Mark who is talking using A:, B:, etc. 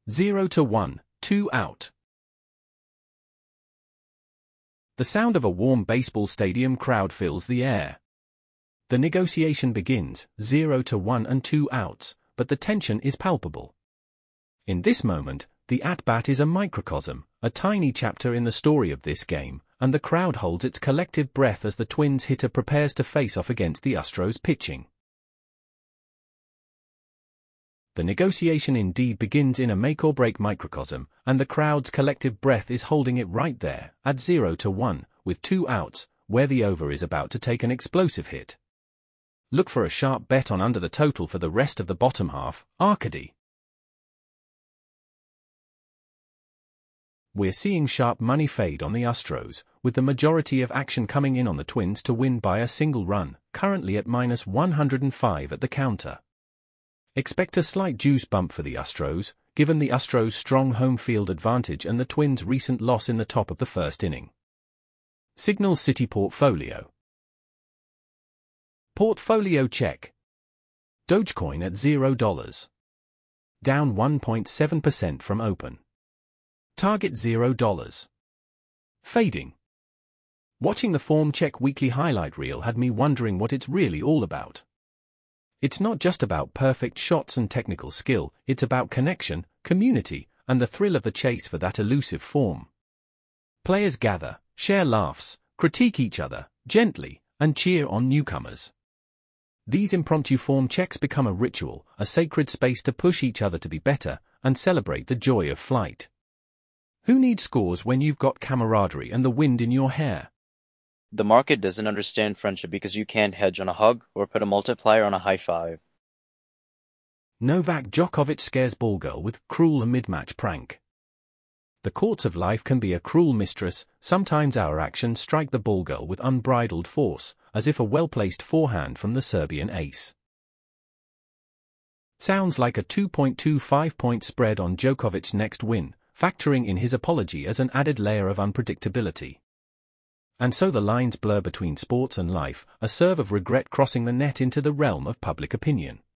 A: 0-1, 2 out. The sound of a warm baseball stadium crowd fills the air. The negotiation begins, 0-1 and 2 outs, but the tension is palpable. In this moment, the at-bat is a microcosm, a tiny chapter in the story of this game, and the crowd holds its collective breath as the Twins hitter prepares to face off against the Astros pitching. The negotiation indeed begins in a make-or-break microcosm, and the crowd's collective breath is holding it right there, at 0-1, with 2 outs, where the over is about to take an explosive hit. Look for a sharp bet on under the total for the rest of the bottom half, Arcady. We're seeing sharp money fade on the Astros, with the majority of action coming in on the Twins to win by a single run, currently at -105 at the counter. Expect a slight juice bump for the Astros, given the Astros' strong home field advantage and the Twins' recent loss in the top of the first inning. Signal City Portfolio. Portfolio check. Dogecoin at $0. Down 1.7% from open. Target $0. Fading. Watching the Form Check weekly highlight reel had me wondering what it's really all about. It's not just about perfect shots and technical skill, it's about connection, community, and the thrill of the chase for that elusive form. Players gather, share laughs, critique each other, gently, and cheer on newcomers. These impromptu form checks become a ritual, a sacred space to push each other to be better, and celebrate the joy of flight. Who needs scores when you've got camaraderie and the wind in your hair?
B: The market doesn't understand friendship because you can't hedge on a hug or put a multiplier on a high five.
A: Novak Djokovic scares ballgirl with cruel mid-match prank. The courts of life can be a cruel mistress. Sometimes our actions strike the ballgirl with unbridled force, as if a well-placed forehand from the Serbian ace. Sounds like a 2.25-point spread on Djokovic's next win, factoring in his apology as an added layer of unpredictability. And so the lines blur between sports and life, a serve of regret crossing the net into the realm of public opinion.